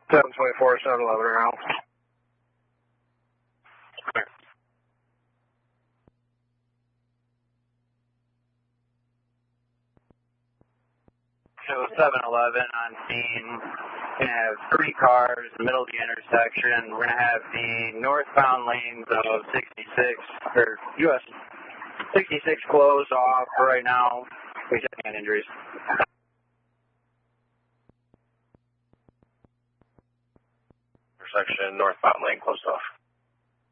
724, 711 around. So 711 on scene. We're going to have 3 cars in the middle of the intersection. We're going to have the northbound lanes of 66, or US 66 closed off for right now. We just had injuries. Intersection, northbound lane closed off.